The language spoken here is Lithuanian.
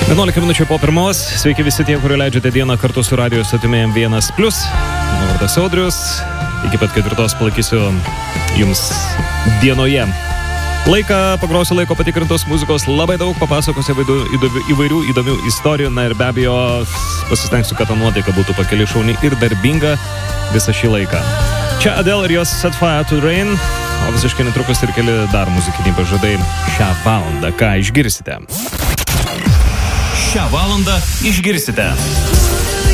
11 minučių po pirmos. Sveiki visi tie, kurie leidžiate dieną kartu su radio stotimi M1+. Mano vardas Audrius. Iki pat 4 palaikysiu jums dienoje. Laiką pagrosiu laiko patikrintos muzikos labai daug, papasakosiu įvairių įdomių istorijų, na ir be abejo pasistengsiu, kad ta nuotaika būtų pakeli šauni ir darbinga visą šį laiką. Čia Adele ir jos Set Fire to Rain, o visiškai netrukus ir keli dar muzikiniai pažadai šią valandą. Ką išgirsite? Šią valandą išgirsite